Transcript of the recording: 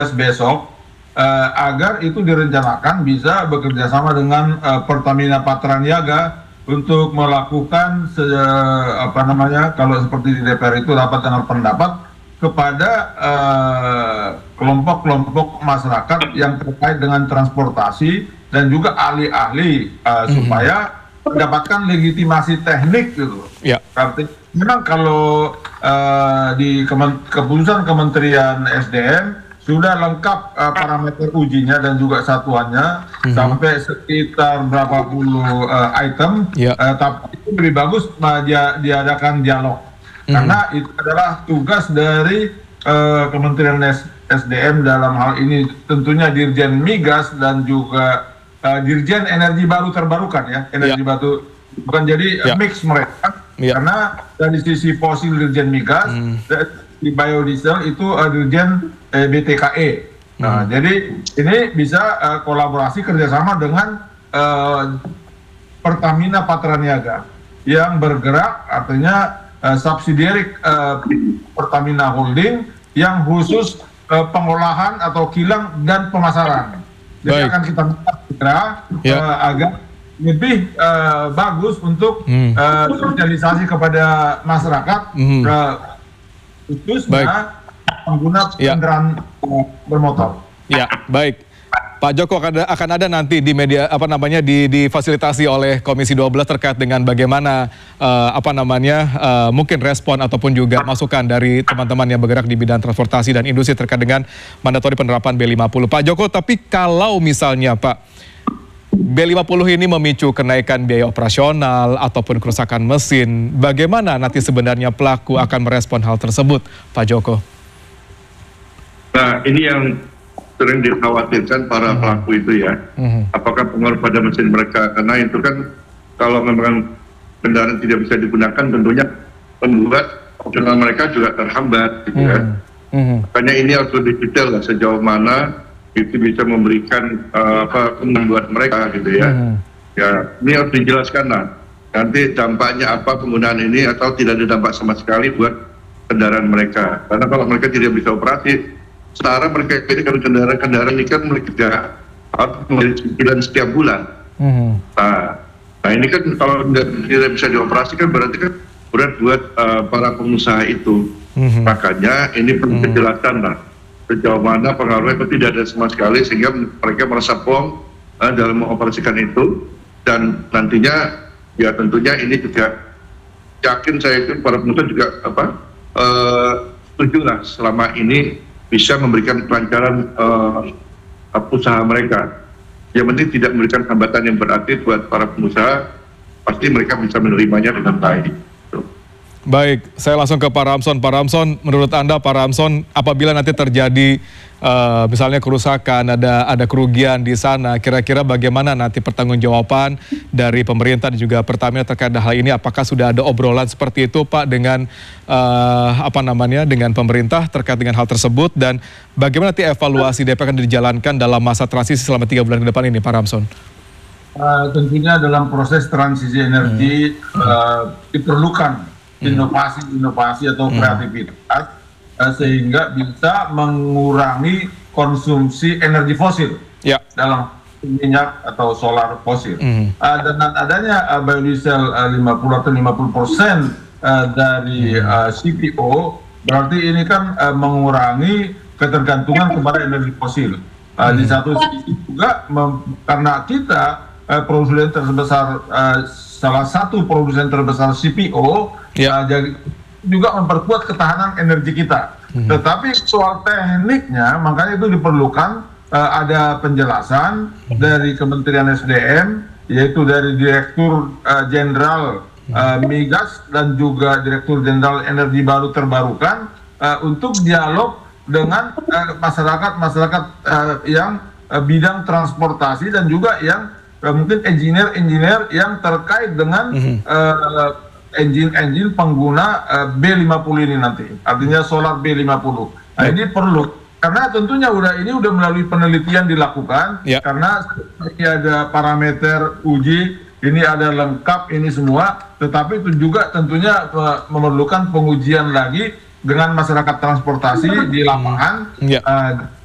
besok agar itu direncanakan bisa bekerja sama dengan Pertamina Patraniaga untuk melakukan kalau seperti di DPR itu rapat dengar pendapat kepada kelompok-kelompok masyarakat yang terkait dengan transportasi dan juga ahli-ahli supaya mendapatkan legitimasi teknik gitu. Ya. Artinya memang kalau di keputusan Kementerian SDM sudah lengkap parameter ujinya dan juga satuannya sampai sekitar berapa puluh item, tapi itu lebih bagus diadakan dialog karena itu adalah tugas dari Kementerian SDM dalam hal ini tentunya Dirjen Migas dan juga Dirjen Energi Baru Terbarukan ya, energi baru bukan jadi mix mereka karena dari sisi fosil Dirjen Migas di biodiesel itu Dirjen BTKE. Nah, jadi ini bisa kolaborasi kerjasama dengan Pertamina Patraniaga yang bergerak artinya subsidiary Pertamina Holding yang khusus pengolahan atau kilang dan pemasaran. Jadi akan kita minta segera agar lebih bagus untuk sosialisasi kepada masyarakat khususnya pengguna kendaraan bermotor. Ya, baik. Pak Joko akan ada nanti di media difasilitasi oleh Komisi 12 terkait dengan bagaimana mungkin respon ataupun juga masukan dari teman-teman yang bergerak di bidang transportasi dan industri terkait dengan mandatori penerapan B50. Pak Joko, tapi kalau misalnya Pak B50 ini memicu kenaikan biaya operasional ataupun kerusakan mesin, bagaimana nanti sebenarnya pelaku akan merespon hal tersebut, Pak Joko? Nah, ini yang sering dikhawatirkan para pelaku itu ya. Apakah pengaruh pada mesin mereka? Karena itu kan kalau memang kendaraan tidak bisa digunakan, tentunya membuat operasional mereka juga terhambat, gitu kan. Makanya ini harus lebih detail lah sejauh mana itu bisa memberikan membuat mereka, gitu ya. Ya, ini harus dijelaskan lah. Nanti dampaknya apa penggunaan ini atau tidak ada dampak sama sekali buat kendaraan mereka. Karena kalau mereka tidak bisa operasi, sementara mereka ini kan kendaraan ini kan mereka harus membeli cicilan setiap bulan. Nah ini kan kalau tidak bisa dioperasi kan berarti kan berat buat para pengusaha itu. Makanya ini perlu kejelasan lah sejauh mana pengaruhnya itu tidak ada sama sekali sehingga mereka merasa plong dalam mengoperasikan itu, dan nantinya ya tentunya ini juga yakin saya itu para pengusaha juga setuju lah selama ini bisa memberikan kelancaran usaha mereka. Yang penting tidak memberikan hambatan yang berarti buat para pengusaha, pasti mereka bisa menerimanya dengan baik. Baik, saya langsung ke Pak Ramson. Pak Ramson, menurut Anda Pak Ramson, apabila nanti terjadi misalnya kerusakan, ada kerugian di sana, kira-kira bagaimana nanti pertanggungjawaban dari pemerintah dan juga Pertamina terkait hal ini? Apakah sudah ada obrolan seperti itu Pak dengan dengan pemerintah terkait dengan hal tersebut, dan bagaimana nanti evaluasi DP akan dijalankan dalam masa transisi selama 3 bulan ke depan ini, Pak Ramson? Tentunya dalam proses transisi energi diperlukan inovasi atau kreativitas sehingga bisa mengurangi konsumsi energi fosil dalam minyak atau solar fosil. Dengan adanya biodiesel 50 atau 50% dari CPO, berarti ini kan mengurangi ketergantungan kepada energi fosil. Di satu sisi juga karena kita produsen terbesar, salah satu produsen terbesar CPO, jadi juga memperkuat ketahanan energi kita. Tetapi soal tekniknya, makanya itu diperlukan ada penjelasan dari Kementerian SDM, yaitu dari Direktur Jenderal Migas dan juga Direktur Jenderal Energi Baru Terbarukan untuk dialog dengan masyarakat yang bidang transportasi dan juga yang mungkin engineer yang terkait dengan engine pengguna B50 ini nanti, artinya solar B50. Nah, ini perlu karena tentunya ini udah melalui penelitian dilakukan, karena ini ada parameter uji, ini ada lengkap ini semua, tetapi itu juga tentunya memerlukan pengujian lagi dengan masyarakat transportasi di lapangan.